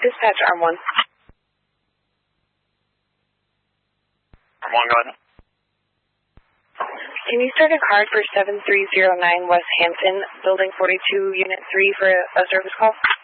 Dispatch Arm 1. Arm 1, go ahead. Can you start a card for 7309 West Hampton, Building 42, Unit 3 for a service call?